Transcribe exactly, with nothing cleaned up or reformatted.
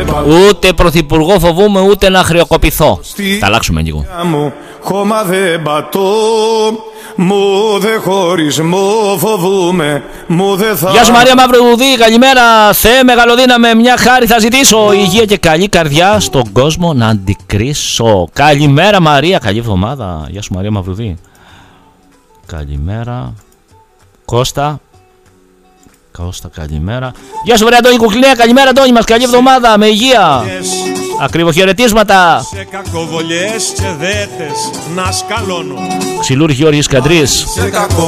Ούτε πρωθυπουργό φοβούμαι, ούτε να χρεοκοπηθώ. Θα αλλάξουμε λίγο. Χώμα δεν πατώ, μου δε χωρισμό φοβούμαι, μου δε θα... Γεια σου Μαρία Μαυρουδή, καλημέρα. Θεέ μεγαλοδύναμε, μια χάρη θα ζητήσω. Υγεία και καλή καρδιά στον κόσμο να αντικρίσω. Καλημέρα Μαρία, καλή εβδομάδα. Γεια σου Μαρία Μαυρουδή. Καλημέρα Κώστα. Κώστα, καλημέρα. Γεια σου βρε Αντώνη Κουκλέα, καλημέρα Αντώνη μας, καλή εβδομάδα, με υγεία. Ακριβοχαιρετίσματα. Σε κακοβολιές και δέτες να σκαλώνω. Ξυλούρ Γιώργης Καντρής.